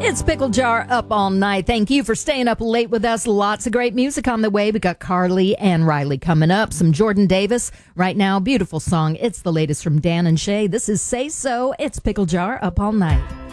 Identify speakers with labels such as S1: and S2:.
S1: It's Pickle Jar up all night. Thank you for staying up late with us. Lots of great music on the way. We got Carly and Riley coming up. Some Jordan Davis right now. Beautiful song. It's the latest from Dan and Shay. This is Say So. It's Pickle Jar up all night.